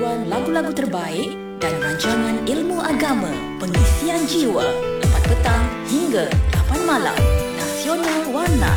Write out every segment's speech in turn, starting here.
paduan lagu-lagu terbaik dan rancangan ilmu agama, pengisian jiwa, 4 petang hingga 8 malam. Nasional Warna.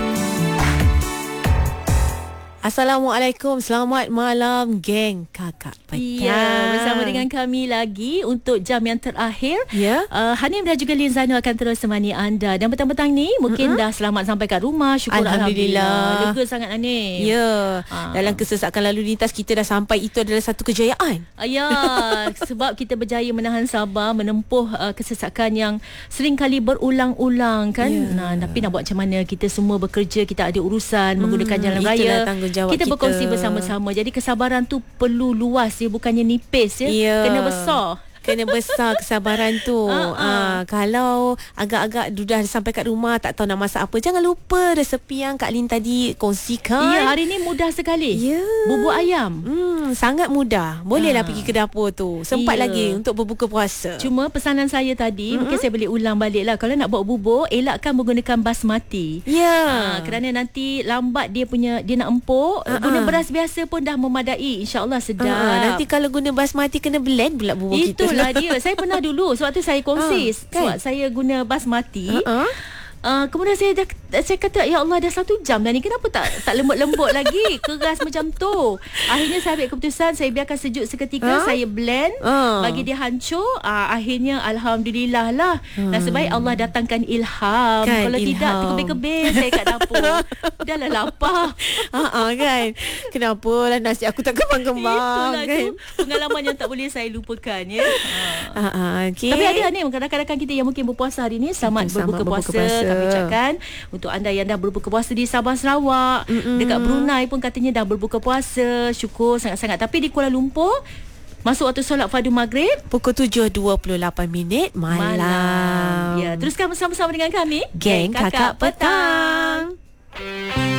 Assalamualaikum, selamat malam geng Kakak Petang. Ya, bersama dengan kami lagi untuk jam yang terakhir. Ya. Hanim dan juga Linzana akan terus temani anda. Dan petang-petang ni mungkin dah selamat sampai kat rumah. Syukur Alhamdulillah. Lega sangat Hanim. Ya, dalam kesesakan lalu lintas kita dah sampai. Itu adalah satu kejayaan. Ya, sebab kita berjaya menahan sabar, menempuh kesesakan yang sering kali berulang-ulang kan. Tapi nak buat macam mana, kita semua bekerja, kita ada urusan menggunakan jalan raya. Kita berkongsi bersama-sama. Jadi kesabaran tu perlu luas, dia bukannya nipis ya. Kena besar. Kena besar kesabaran tu. Kalau agak-agak dah sampai kat rumah tak tahu nak masak apa, jangan lupa resepi yang Kak Lin tadi kongsikan. Ya, hari ni mudah sekali. Ya. Bubur ayam. Sangat mudah. Bolehlah pergi ke dapur tu. Sempat lagi untuk berbuka puasa. Cuma pesanan saya tadi, mungkin saya boleh ulang balik lah. Kalau nak buat bubur, elakkan menggunakan basmati. Ya. Kerana nanti lambat dia nak empuk. Guna beras biasa pun dah memadai. InsyaAllah sedap. Nanti kalau guna basmati kena blend pula bubur kita. Itulah dia. Saya pernah dulu, sebab tu saya kongsi. Sebab saya guna basmati. Kemudian saya kata, ya Allah, dah 1 jam dah ni, kenapa tak lembut-lembut lagi, keras macam tu. Akhirnya saya ambil keputusan, saya biarkan sejuk seketika, saya blend, bagi dia hancur. Akhirnya Alhamdulillah lah. Nasib baik Allah datangkan ilham kan, kalau ilham. Tidak terkebir-kebir saya kat dapur. Dah lah lapar. Kan, kenapa lah nasi aku tak kembang-kembang. Itulah kan? Tu pengalaman yang tak boleh saya lupakan ya. Okay. Tapi ada ni rakan-rakan kita yang mungkin berpuasa hari ni. Selamat berbuka puasa. Kami ucapkan untuk anda yang dah berbuka puasa di Sabah Sarawak, dekat Brunei pun katanya dah berbuka puasa. Syukur sangat-sangat. Tapi di Kuala Lumpur masuk waktu solat fardu maghrib pukul 7.28 malam. Ya, teruskan bersama-sama dengan kami Geng Kakak Petang.